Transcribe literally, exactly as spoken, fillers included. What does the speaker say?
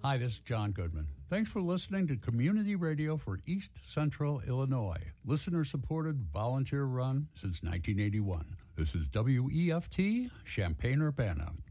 Hi, this is John Goodman. Thanks for listening to Community Radio for East Central Illinois. Listener-supported, volunteer-run since nineteen eighty-one. This is W E F T, Champaign-Urbana.